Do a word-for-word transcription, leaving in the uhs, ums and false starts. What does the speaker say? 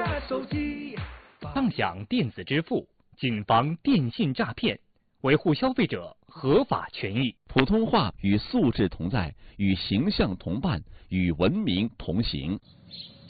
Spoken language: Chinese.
下手机。 畅享电子支付，谨防电信诈骗，维护消费者合法权益。 普通话与素质同在，与形象同伴，与文明同行。